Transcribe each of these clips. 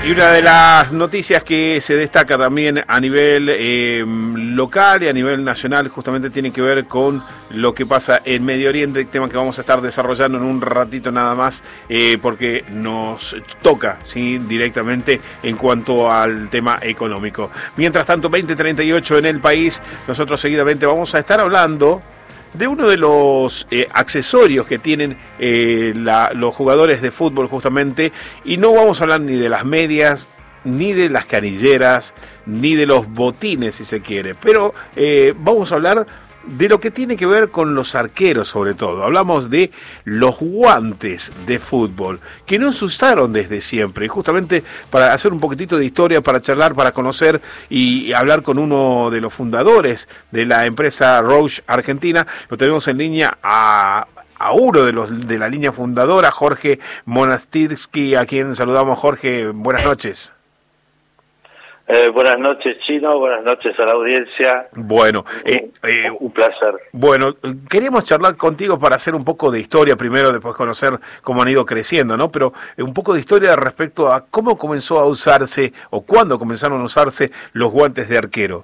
Y una de las noticias que se destaca también a nivel local y a nivel nacional justamente tiene que ver con lo que pasa en Medio Oriente, tema que vamos a estar desarrollando en un ratito nada más, porque nos toca, ¿sí?, directamente en cuanto al tema económico. Mientras tanto, 20:38 en el país, nosotros seguidamente vamos a estar hablando de uno de los accesorios que tienen los jugadores de fútbol justamente, y no vamos a hablar ni de las medias, ni de las canilleras, ni de los botines si se quiere, pero vamos a hablar de lo que tiene que ver con los arqueros sobre todo. Hablamos de los guantes de fútbol, que no se usaron desde siempre, y justamente para hacer un poquitito de historia, para charlar, para conocer y hablar con uno de los fundadores de la empresa Roush Argentina, lo tenemos en línea a uno de la línea fundadora, Jorge Monastirsky, a quien saludamos. Jorge, buenas noches. Buenas noches, Chino, buenas noches a la audiencia. Bueno, un placer. Bueno, queríamos charlar contigo para hacer un poco de historia primero, después conocer cómo han ido creciendo, ¿no? Pero un poco de historia respecto a cómo comenzó a usarse o cuándo comenzaron a usarse los guantes de arquero.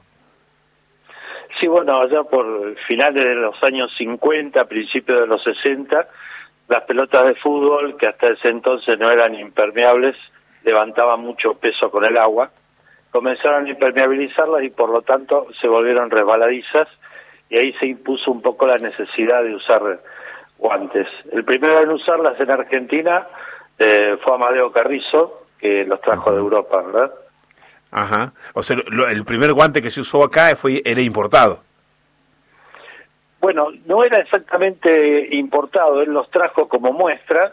Sí, bueno, allá por finales de los años 50, principios de los 60, las pelotas de fútbol, que hasta ese entonces no eran impermeables, levantaban mucho peso con el agua, comenzaron a impermeabilizarlas y por lo tanto se volvieron resbaladizas, y ahí se impuso un poco la necesidad de usar guantes. El primero en usarlas en Argentina fue Amadeo Carrizo, que los trajo de Europa, ¿verdad? Ajá, o sea, el primer guante que se usó acá era importado. Bueno, no era exactamente importado, él los trajo como muestra,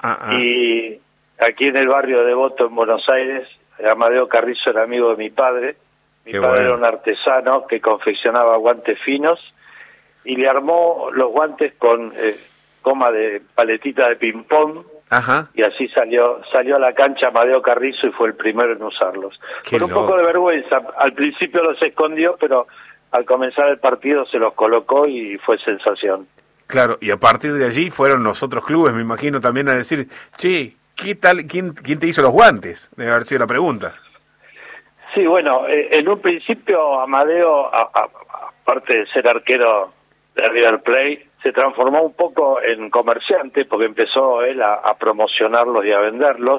y aquí en el barrio de Devoto, en Buenos Aires, Amadeo Carrizo era amigo de mi padre. Mi padre era un artesano que confeccionaba guantes finos y le armó los guantes con goma de paletita de ping-pong. Ajá. Y así salió a la cancha Amadeo Carrizo y fue el primero en usarlos. Con un poco de vergüenza, al principio los escondió, pero al comenzar el partido se los colocó y fue sensación. Claro, y a partir de allí fueron los otros clubes, me imagino, también a decir, che, ¿qué tal? ¿Quién te hizo los guantes? Debe haber sido la pregunta. Sí, bueno, en un principio Amadeo, aparte de ser arquero de River Plate, se transformó un poco en comerciante, porque empezó él a promocionarlos y a venderlos,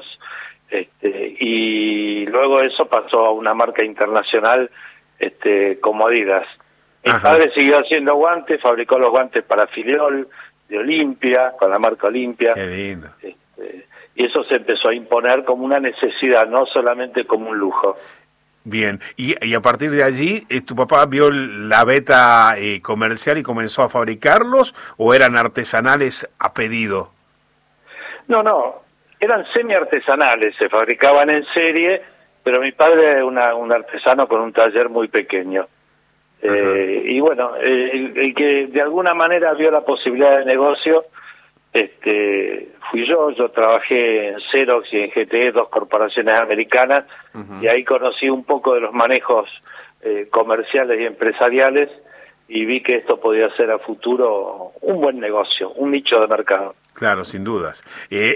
y luego eso pasó a una marca internacional como Adidas. Mi padre siguió haciendo guantes, fabricó los guantes para Filiol, de Olimpia, con la marca Olimpia. Qué lindo. Y eso se empezó a imponer como una necesidad, no solamente como un lujo. Bien, y a partir de allí, ¿tu papá vio la beta comercial y comenzó a fabricarlos, o eran artesanales a pedido? No, eran semi-artesanales, se fabricaban en serie, pero mi padre era un artesano con un taller muy pequeño. Y bueno, el que de alguna manera vio la posibilidad de negocio fui yo trabajé en Xerox y en GTE, dos corporaciones americanas, y ahí conocí un poco de los manejos comerciales y empresariales, y vi que esto podía ser a futuro un buen negocio, un nicho de mercado. Claro, sin dudas.